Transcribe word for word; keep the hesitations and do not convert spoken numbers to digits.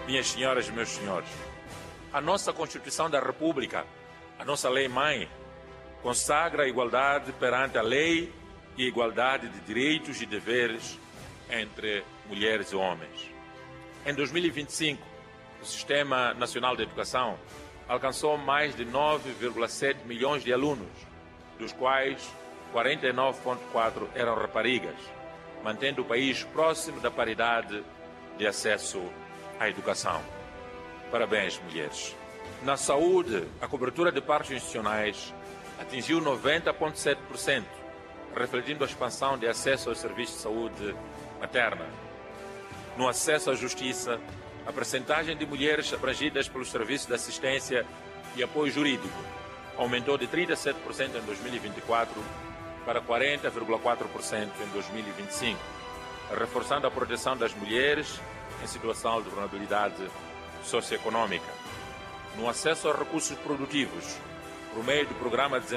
Minhas senhoras e meus senhores, a nossa Constituição da República, a nossa lei-mãe, consagra a igualdade perante a lei e a igualdade de direitos e deveres entre mulheres e homens. Em dois mil e vinte e cinco, o Sistema Nacional de Educação alcançou mais de nove vírgula sete milhões de alunos, dos quais quarenta e nove vírgula quatro eram raparigas, mantendo o país próximo da paridade de acesso à educação. Parabéns, mulheres. Na saúde, a cobertura de partos institucionais atingiu noventa vírgula sete por cento, refletindo a expansão de acesso aos serviços de saúde materna. No acesso à justiça, a percentagem de mulheres abrangidas pelos serviços de assistência e apoio jurídico aumentou de trinta e sete por cento em dois mil e vinte e quatro para quarenta vírgula quatro por cento em dois mil e vinte e cinco, reforçando a proteção das mulheres em situação de vulnerabilidade socioeconômica. No acesso a recursos produtivos, por meio do Programa de